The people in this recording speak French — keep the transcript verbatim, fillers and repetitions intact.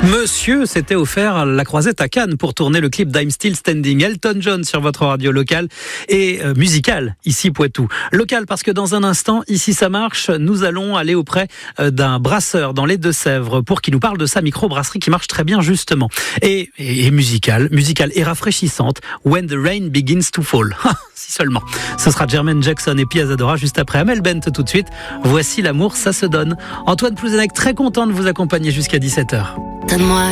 Monsieur s'était offert la croisette à Cannes pour tourner le clip d'I'm Still Standing. Elton John sur votre radio locale et euh, musicale, ici Poitou. Local parce que dans un instant, ici ça marche, nous allons aller auprès euh, d'un brasseur dans les Deux-Sèvres pour qu'il nous parle de sa micro-brasserie qui marche très bien justement. Et, et, et musicale, musicale et rafraîchissante. When the Rain Begins to Fall. Si seulement. Ce sera Jermaine Jackson et Pia Zadora juste après Amel Bent tout de suite. Voici l'amour, ça se donne. Antoine Plouzenec, très content de vous accompagner jusqu'à dix-sept heures. Donne-moi